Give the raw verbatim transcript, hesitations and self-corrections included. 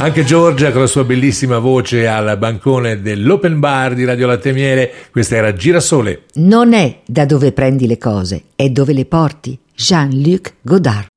Anche Giorgia con la sua bellissima voce al bancone dell'Open Bar di Radio Latte e Miele. Questa era Girasole. Non è da dove prendi le cose, è dove le porti. Jean-Luc Godard.